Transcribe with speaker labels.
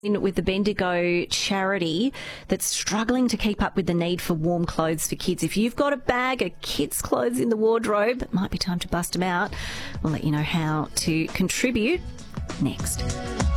Speaker 1: with the Bendigo charity that's struggling to keep up with the need for warm clothes for kids. If you've got a bag of kids' clothes in the wardrobe, it might be time to bust them out. We'll let you know how to contribute next.